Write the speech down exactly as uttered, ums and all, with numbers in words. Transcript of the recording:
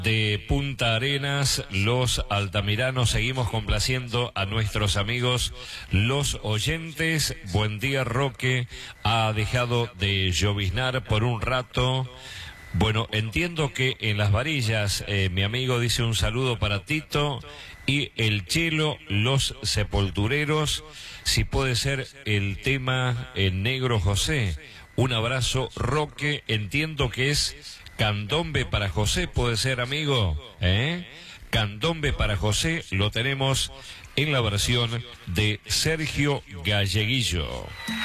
De Punta Arenas, los altamiranos, seguimos complaciendo a nuestros amigos, los oyentes. Buen día, Roque. Ha dejado de lloviznar por un rato. Bueno, entiendo que en las varillas, eh, mi amigo dice un saludo para Tito y el Chelo, los sepultureros. Si puede ser el tema en Negro José. Un abrazo, Roque. Entiendo que es Candombe para José, puede ser, amigo, ¿eh? Candombe para José lo tenemos en la versión de Sergio Galleguillo.